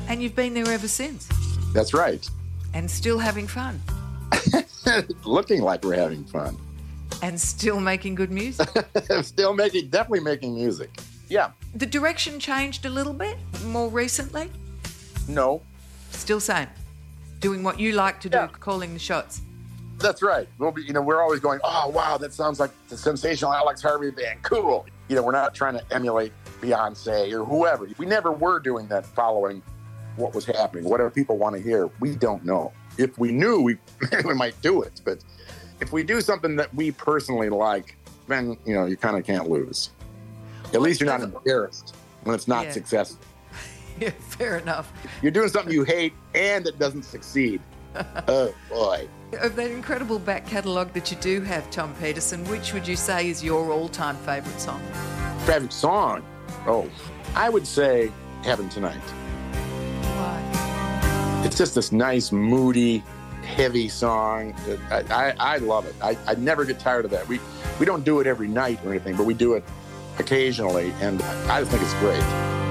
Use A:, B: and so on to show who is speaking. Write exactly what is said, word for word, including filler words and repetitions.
A: And you've been there ever since.
B: That's right.
A: And still having fun.
B: Looking like we're having fun.
A: And still making good music.
B: Still making, definitely making music. Yeah.
A: The direction changed a little bit more recently?
B: No.
A: Still same. Doing what you like to do,
B: Yeah.
A: calling the shots.
B: That's right. We'll be, you know, we're always going, oh, wow, that sounds like the Sensational Alex Harvey Band. Cool. You know, we're not trying to emulate Beyonce or whoever. We never were doing that following what was happening. Whatever people want to hear, we don't know. If we knew, we, we might do it. But if we do something that we personally like, then, you know, you kind of can't lose. At least you're not embarrassed when it's not
A: Yeah.
B: successful.
A: Yeah, fair enough.
B: You're doing something you hate and it doesn't succeed. Oh, boy.
A: Of that incredible back catalogue that you do have, Tom Petersson, which would you say is your all-time favourite song?
B: Favorite song? Oh, I would say Heaven Tonight.
A: Why?
B: It's just this nice, moody, heavy song. I, I, I love it. I, I never get tired of that. We we don't do it every night or anything, but we do it occasionally, and I just think it's great.